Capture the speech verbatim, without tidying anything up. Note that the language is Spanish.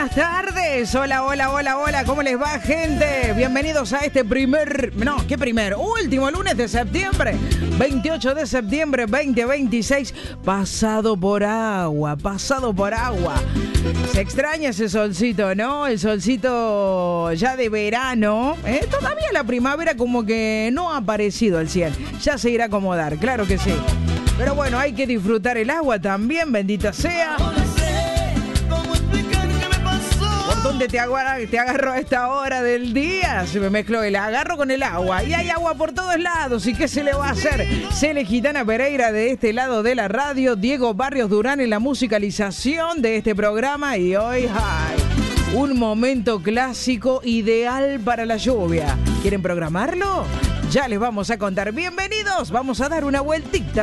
buenas tardes. Hola, hola, hola, hola. ¿Cómo les va, gente? Bienvenidos a este primer, no, ¿qué primer? Último lunes de septiembre, veintiocho de septiembre veinte veintiséis. Pasado por agua, pasado por agua. Se extraña ese solcito, ¿no? El solcito ya de verano. ¿eh? Todavía la primavera como que no ha aparecido al cien. Ya se irá a acomodar, claro que sí. Pero bueno, hay que disfrutar el agua también, bendita sea. ¿Por dónde te agarro, te agarro a esta hora del día? Se me mezcló el agarro con el agua. Y hay agua por todos lados. ¿Y qué se le va a hacer? Cele Gitana Pereira de este lado de la radio. Diego Barrios Durán en la musicalización de este programa. Y hoy, ay, un momento clásico ideal para la lluvia. ¿Quieren programarlo? Ya les vamos a contar. Bienvenidos. Vamos a dar una vueltita.